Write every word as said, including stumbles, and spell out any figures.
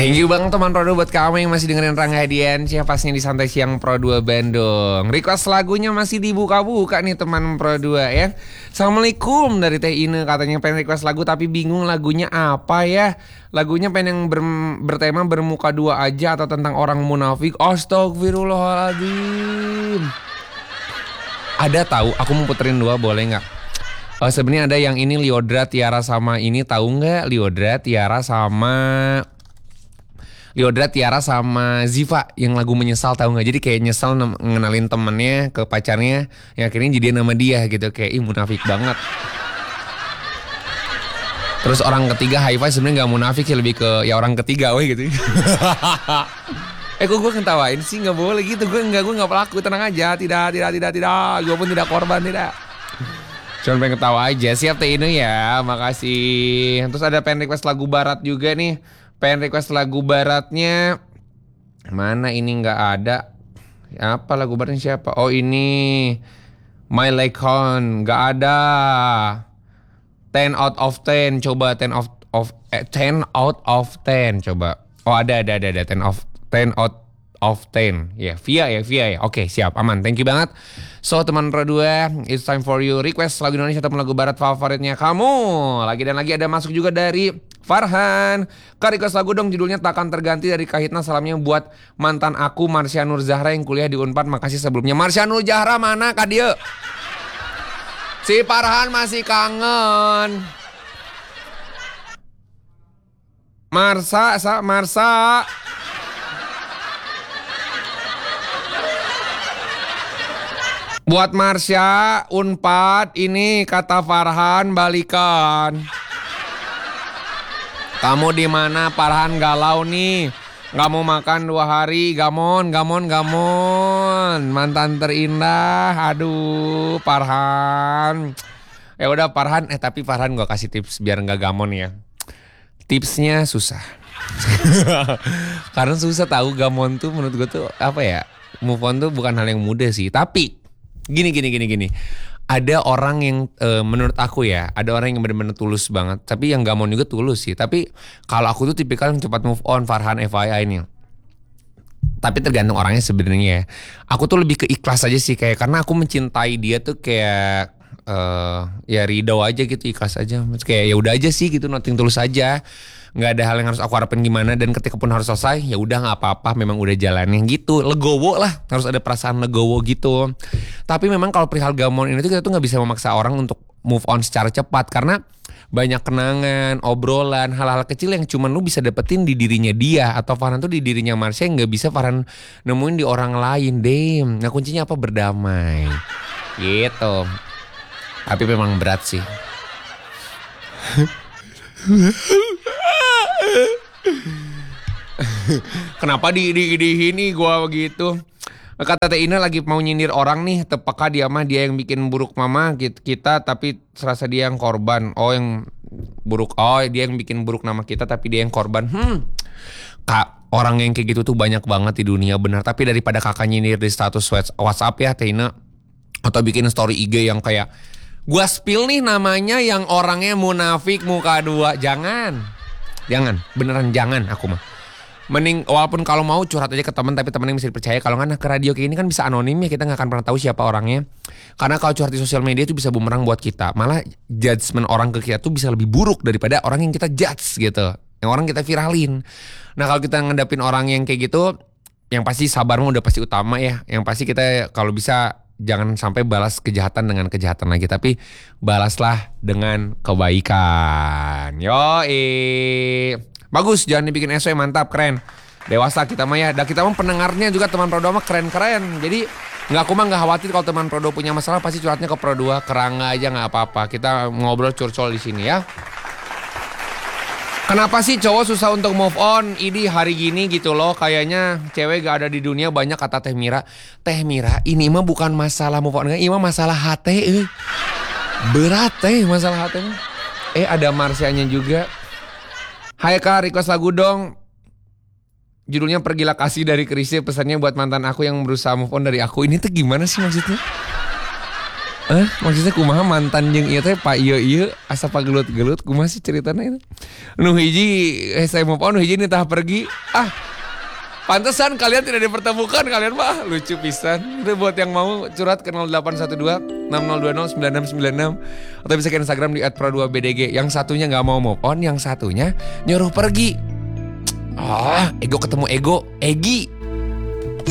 Thank you banget teman Pro dua buat kamu yang masih dengerin Rangga Hadiansyah pasnya di Santai Siang Pro dua Bandung. Request lagunya masih dibuka-buka nih teman Pro dua ya. Assalamualaikum dari Teh Ine, katanya pengen request lagu tapi bingung lagunya apa ya. Lagunya pengen yang ber, bertema bermuka dua aja atau tentang orang munafik. Astagfirullahaladzim. Ada tahu, aku mau puterin dua boleh nggak? Oh, sebenarnya ada yang ini Liodra Tiara sama ini, tahu nggak? Liodra Tiara sama Liodra Tiara sama Ziva yang lagu Menyesal, tahu nggak? Jadi kayak nyesal ngenalin temennya ke pacarnya, yang akhirnya jadian sama dia gitu. Kayak ih munafik banget. Terus orang ketiga high five sebenarnya nggak munafik sih, lebih ke ya orang ketiga, weh gitu. Eh kok gue ketawain sih, nggak boleh gitu. Gue nggak gue nggak pelaku, tenang aja. Tidak tidak tidak tidak. Gue pun tidak korban, tidak. Cuma pengen ketawa aja. Siap Teh Ine ya, makasih. Terus ada pengen request lagu barat juga nih. Pengen request lagu baratnya. Mana ini nggak ada. Apa lagu baratnya siapa? Oh ini My Icon. Nggak ada. ten out of ten. Coba ten of of eh, ten out of ten. Coba. Oh ada ada ada ada ten of ten out of ten. Ya, yeah, via ya, via ya. Oke, siap, aman. Thank you banget. So, teman Pro dua, it's time for you request lagu Indonesia atau lagu barat favoritnya kamu. Lagi dan lagi ada masuk juga dari Farhan. Kak, request lagu dong, judulnya Takkan Terganti dari Kahitna. Salamnya buat mantan aku Marsha Nur Zahra yang kuliah di Unpad. Makasih sebelumnya. Marsha Nur Zahra mana Kak dia? Si Farhan masih kangen. Marsa, sa, Marsa. Buat Marsha, Unpad, ini kata Farhan balikan. Kamu di mana Farhan, galau nih. Gak mau makan dua hari, gamon, gamon, gamon. Mantan terindah, aduh Farhan. Ya udah Farhan, eh tapi Farhan gue kasih tips biar gak gamon ya. Tipsnya susah. Karena susah tahu, gamon tuh menurut gue tuh apa ya, move on tuh bukan hal yang mudah sih. Tapi Gini gini gini gini. Ada orang yang e, menurut aku ya, ada orang yang benar-benar tulus banget. Tapi yang gak mau juga tulus sih. Tapi kalau aku tuh tipikal yang cepat move on, Farhan F Y I ini. Tapi tergantung orangnya sebenarnya ya. Aku tuh lebih ke ikhlas aja sih, kayak karena aku mencintai dia tuh kayak e, ya ridho aja gitu, ikhlas aja. Kayak ya udah aja sih gitu, nothing tulus aja. Nggak ada hal yang harus aku harapin gimana, dan ketika pun harus selesai ya udah nggak apa-apa, memang udah jalannya gitu, legowo lah, harus ada perasaan legowo gitu. Tapi memang kalau perihal gamon ini tuh kita tuh nggak bisa memaksa orang untuk move on secara cepat, karena banyak kenangan, obrolan, hal-hal kecil yang cuman lu bisa dapetin di dirinya dia, atau Farhan tuh di dirinya Marsha yang nggak bisa Farhan nemuin di orang lain. Damn, nah kuncinya apa? Berdamai gitu. Tapi memang berat sih. Kenapa di di di ini gua begitu? Kata Teh Ine lagi mau nyindir orang nih, tepakah dia mah dia yang bikin buruk mama kita, tapi serasa dia yang korban. Oh yang buruk, oh dia yang bikin buruk nama kita, tapi dia yang korban. Hmm, kak, orang yang kayak gitu tuh banyak banget di dunia, benar. Tapi daripada kakak nyindir di status WhatsApp ya Teh Ine, atau bikin story I G yang kayak gua spill nih namanya yang orangnya munafik muka dua, jangan. Jangan, beneran jangan aku mah. Mending walaupun kalau mau curhat aja ke teman, tapi teman yang bisa dipercaya. Kalau nggak, nah ke radio kayak ini kan bisa anonim ya, kita nggak akan pernah tahu siapa orangnya. Karena kalau curhat di sosial media itu bisa bumerang buat kita. Malah judgement orang ke kita tuh bisa lebih buruk daripada orang yang kita judge gitu, yang orang kita viralin. Nah kalau kita ngadapin orang yang kayak gitu, yang pasti sabar mah udah pasti utama ya. Yang pasti kita kalau bisa jangan sampai balas kejahatan dengan kejahatan lagi, tapi balaslah dengan kebaikan. Yoi. Bagus, jangan dibikin S W, mantap, keren. Dewasa kita mah ya. Dan kita mah pendengarnya juga teman Pro dua mah keren-keren. Jadi nggak, aku mah nggak khawatir kalau teman Pro dua punya masalah, pasti curhatnya ke Pro dua, kerangga aja nggak apa-apa. Kita ngobrol curcol di sini ya. Kenapa sih cowok susah untuk move on? Ini hari gini gitu loh, kayaknya cewek gak ada di dunia banyak, kata Teh Mira. Teh Mira, ini mah bukan masalah move on, ini mah masalah hati. Eh. Berat teh masalah hati. Eh ada Marsianya juga. Hai Kak, request lagu dong. Judulnya Pergilah Kasih dari Chrisye, pesannya buat mantan aku yang berusaha move on dari aku. Ini tuh gimana sih maksudnya? Eh, maksudnya kumaha mantan jeung ieu teh Pak ieu ieu asa pagelut-gelut kumaha sih ceritana itu? Nu hiji eh, saya move on, nu hiji nitah pergi. Ah, pantesan kalian tidak dipertemukan kalian mah lucu pisan. Itu buat yang mau curhat ke nol delapan satu dua enam nol dua nol sembilan enam sembilan enam atau bisa ke Instagram di et pro dua b d g. Yang satunya nggak mau move on, yang satunya nyuruh pergi. Ah, ego ketemu ego, Egi.